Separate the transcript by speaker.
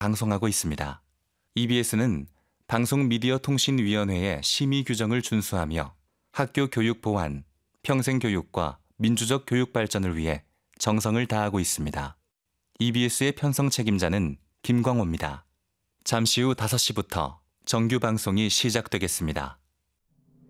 Speaker 1: 방송하고 있습니다. EBS는 방송미디어통신위원회의 심의 규정을 준수하며 학교 교육 보완, 평생교육과 민주적 교육 발전을 위해 정성을 다하고 있습니다. EBS의 편성 책임자는 김광호입니다. 잠시 후 5시부터 정규 방송이 시작되겠습니다.